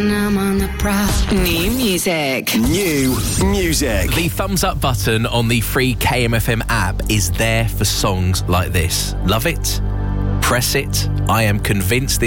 I'm on the prowl. New music. New music. The thumbs up button on the free KMFM app is there for songs like this. Love it? Press it. I am convinced